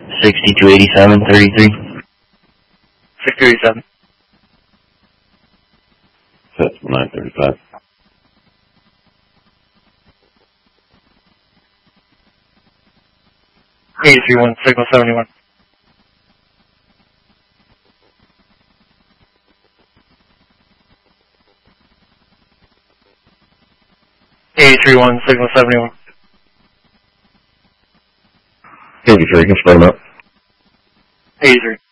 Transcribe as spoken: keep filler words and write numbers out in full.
sixty-two eighty-seven thirty-three. sixty-two eighty-seven. That's nine thirty-five. eighty-three one, signal seventy-one. eighty-three one, signal seventy-one. eighty-three, confirm up. eighty-three.